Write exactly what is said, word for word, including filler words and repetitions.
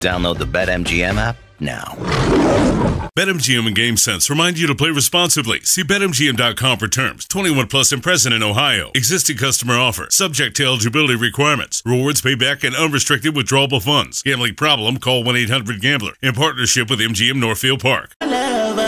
Download the BetMGM app now. BetMGM and GameSense remind you to play responsibly. See Bet M G M dot com for terms. twenty-one plus and present in Ohio. Existing customer offer. Subject to eligibility requirements. Rewards payback and unrestricted withdrawable funds. Gambling problem? Call one eight hundred gambler. In partnership with M G M Northfield Park. Love